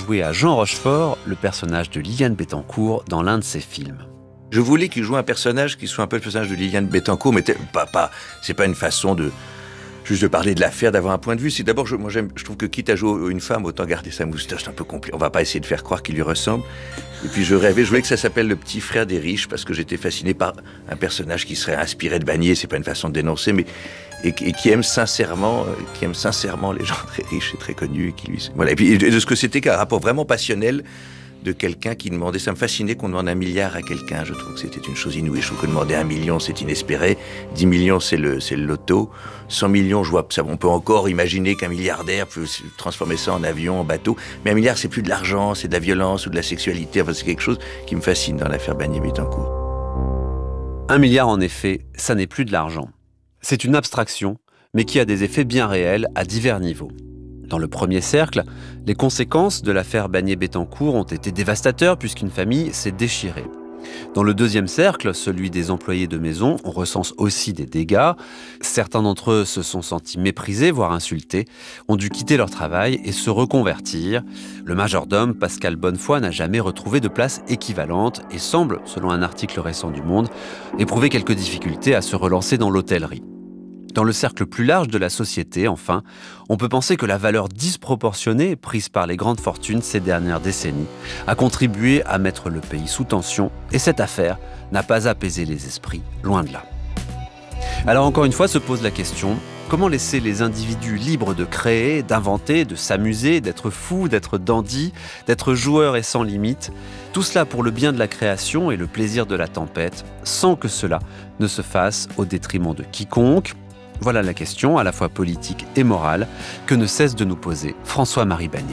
jouer à Jean Rochefort, le personnage de Liliane Bettencourt, dans l'un de ses films. Je voulais qu'il joue un personnage qui soit un peu le personnage de Liliane Bettencourt, mais c'est pas une façon de juste de parler de l'affaire, d'avoir un point de vue. C'est d'abord, je trouve que quitte à jouer une femme, autant garder sa moustache, c'est un peu compliqué. On va pas essayer de faire croire qu'il lui ressemble. Et puis je voulais que ça s'appelle Le Petit Frère des Riches, parce que j'étais fasciné par un personnage qui serait inspiré de Bagné. C'est pas une façon de dénoncer, mais et qui aime sincèrement les gens très riches et très connus. Et puis de ce que c'était qu'un rapport vraiment passionnel de quelqu'un qui demandait, ça me fascinait qu'on demande 1 milliard à quelqu'un, je trouve que c'était une chose inouïe. Je trouve que demander 1 million, c'est inespéré, 10 millions, c'est le loto, 100 millions, je vois, ça, on peut encore imaginer qu'un milliardaire peut transformer ça en avion, en bateau, mais 1 milliard, c'est plus de l'argent, c'est de la violence ou de la sexualité, enfin, c'est quelque chose qui me fascine dans l'affaire Bagné-Bettencourt. 1 milliard, en effet, ça n'est plus de l'argent. C'est une abstraction, mais qui a des effets bien réels à divers niveaux. Dans le premier cercle, les conséquences de l'affaire Bagné-Bettencourt ont été dévastateurs puisqu'une famille s'est déchirée. Dans le deuxième cercle, celui des employés de maison, on recense aussi des dégâts. Certains d'entre eux se sont sentis méprisés, voire insultés, ont dû quitter leur travail et se reconvertir. Le majordome, Pascal Bonnefoy, n'a jamais retrouvé de place équivalente et semble, selon un article récent du Monde, éprouver quelques difficultés à se relancer dans l'hôtellerie. Dans le cercle plus large de la société, enfin, on peut penser que la valeur disproportionnée prise par les grandes fortunes ces dernières décennies a contribué à mettre le pays sous tension et cette affaire n'a pas apaisé les esprits, loin de là. Alors encore une fois se pose la question, comment laisser les individus libres de créer, d'inventer, de s'amuser, d'être fous, d'être dandy, d'être joueurs et sans limite, tout cela pour le bien de la création et le plaisir de la tempête, sans que cela ne se fasse au détriment de quiconque. Voilà la question, à la fois politique et morale, que ne cesse de nous poser François-Marie Bagné.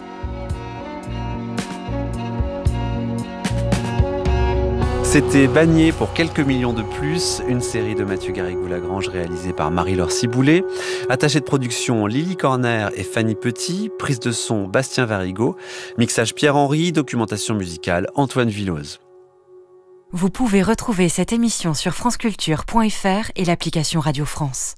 C'était Bagné pour quelques millions de plus, une série de Mathieu Garrigou-Lagrange réalisée par Marie-Laure Ciboulet. Attachée de production Lily Corner et Fanny Petit, prise de son Bastien Varigo, mixage Pierre-Henry, documentation musicale Antoine Villose. Vous pouvez retrouver cette émission sur franceculture.fr et l'application Radio France.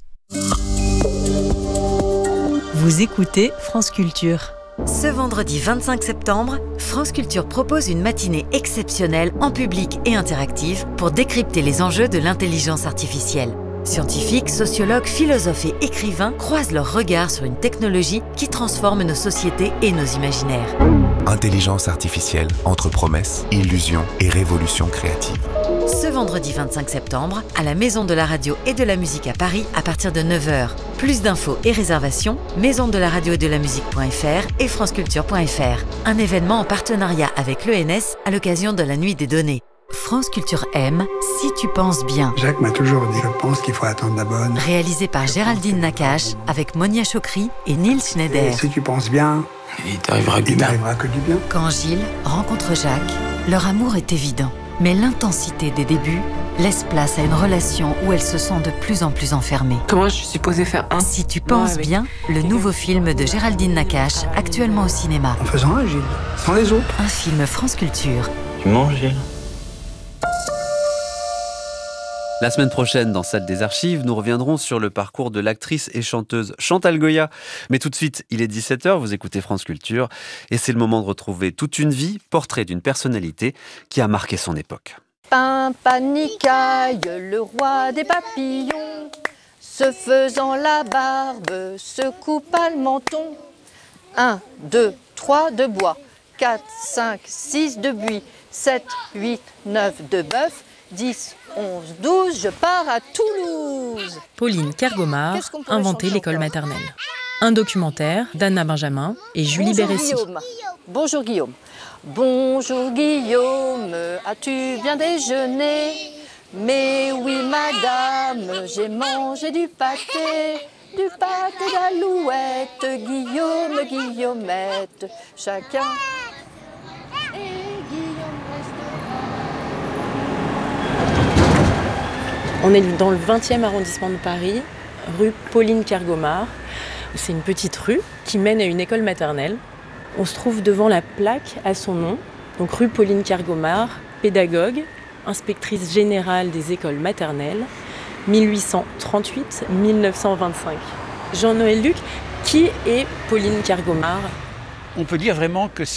Vous écoutez France Culture. Ce vendredi 25 septembre, France Culture propose une matinée exceptionnelle en public et interactive pour décrypter les enjeux de l'intelligence artificielle. Scientifiques, sociologues, philosophes et écrivains croisent leurs regards sur une technologie qui transforme nos sociétés et nos imaginaires. Intelligence artificielle entre promesses, illusions et révolution créative. Ce vendredi 25 septembre, à la Maison de la Radio et de la Musique à Paris à partir de 9h. Plus d'infos et réservations, maisondelaradio-et-de-la-musique.fr et franceculture.fr. Un événement en partenariat avec l'ENS à l'occasion de la Nuit des Données. France Culture aime Si tu penses bien. Jacques m'a toujours dit, je pense qu'il faut attendre la bonne. Réalisé par Géraldine Nakache avec Monia Chokri et Nils Schneider. Et si tu penses bien, il t'arrivera que du bien. Quand Gilles rencontre Jacques, leur amour est évident. Mais l'intensité des débuts laisse place à une relation où elle se sent de plus en plus enfermée. Comment je suis supposée faire un ? Si tu penses bien, le nouveau film de Géraldine Nakache, actuellement au cinéma. En faisant un, Gilles, sans les autres. Un film France Culture. Tu manges, Gilles ? La semaine prochaine, dans Salle des Archives, nous reviendrons sur le parcours de l'actrice et chanteuse Chantal Goya. Mais tout de suite, il est 17h, vous écoutez France Culture, et c'est le moment de retrouver Toute une vie, portrait d'une personnalité qui a marqué son époque. Pimpanicaille, le roi des papillons, se faisant la barbe, se coupa le menton. 1, 2, 3 de bois, 4, 5, 6 de buis, 7, 8, 9 de bœuf, 10, 11, 12, je pars à Toulouse. Pauline Kergomar, Inventer l'école maternelle. Un documentaire d'Anna Benjamin et Julie Bérécy. Bonjour Guillaume. Bonjour Guillaume, as-tu bien déjeuné ? Mais oui madame, j'ai mangé du pâté d'alouette, Guillaume, Guillaumette, chacun... On est dans le 20e arrondissement de Paris, rue Pauline Kergomar. C'est une petite rue qui mène à une école maternelle. On se trouve devant la plaque à son nom, donc rue Pauline Kergomar, pédagogue, inspectrice générale des écoles maternelles, 1838-1925. Jean-Noël Luc, qui est Pauline Kergomar ? On peut dire vraiment que